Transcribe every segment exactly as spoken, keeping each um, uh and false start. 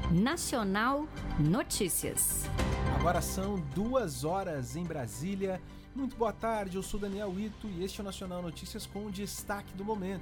Nacional Notícias. Agora são duas horas em Brasília. Muito boa tarde, eu sou Daniel Ito e este é o Nacional Notícias com o destaque do momento.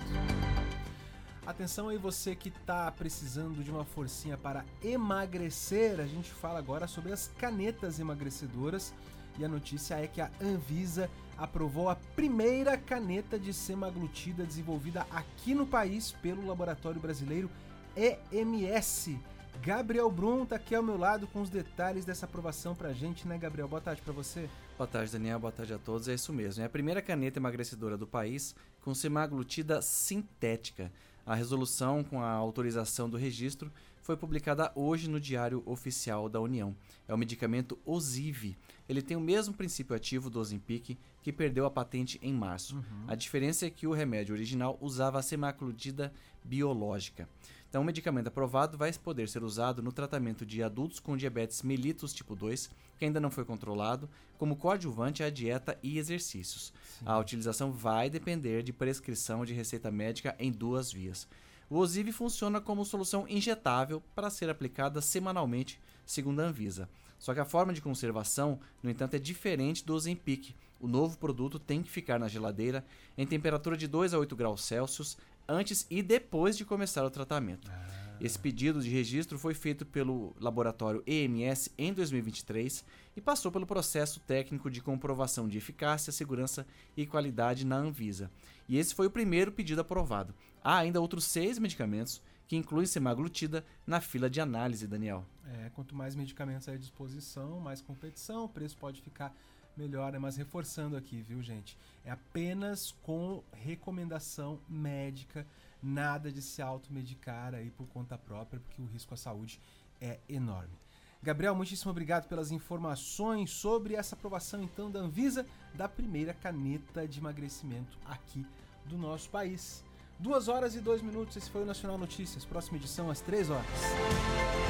Atenção aí você que está precisando de uma forcinha para emagrecer. A gente fala agora sobre as canetas emagrecedoras e a notícia é que a Anvisa aprovou a primeira caneta de semaglutida desenvolvida aqui no país pelo laboratório brasileiro E M S. Gabriel Brum tá aqui ao meu lado com os detalhes dessa aprovação pra gente, né, Gabriel? Boa tarde pra você. Boa tarde, Daniel. Boa tarde a todos. É isso mesmo. É a primeira caneta emagrecedora do país com semaglutida sintética. A resolução com a autorização do registro foi publicada hoje no Diário Oficial da União. É o medicamento Ozivy. Ele tem o mesmo princípio ativo do Ozempic, que perdeu a patente em março. Uhum. A diferença é que o remédio original usava a semaglutida biológica. Então, o medicamento aprovado vai poder ser usado no tratamento de adultos com diabetes mellitus tipo dois, que ainda não foi controlado, como coadjuvante à dieta e exercícios. Sim. A utilização vai depender de prescrição de receita médica em duas vias. O Ozivy funciona como solução injetável para ser aplicada semanalmente, segundo a Anvisa. Só que a forma de conservação, no entanto, é diferente do Ozempic. O novo produto tem que ficar na geladeira em temperatura de dois a oito graus Celsius antes e depois de começar o tratamento. Ah. Esse pedido de registro foi feito pelo laboratório E M S em dois mil e vinte e três e passou pelo processo técnico de comprovação de eficácia, segurança e qualidade na Anvisa. E esse foi o primeiro pedido aprovado. Há ainda outros seis medicamentos que incluem semaglutida na fila de análise, Daniel. É, quanto mais medicamentos à disposição, mais competição, o preço pode ficar melhor, né? Mas reforçando aqui, viu, gente? É apenas com recomendação médica, nada de se automedicar aí por conta própria, porque o risco à saúde é enorme. Gabriel, muitíssimo obrigado pelas informações sobre essa aprovação, então, da Anvisa, da primeira caneta de emagrecimento aqui do nosso país. Duas horas e dois minutos, esse foi o Nacional Notícias. Próxima edição às três horas.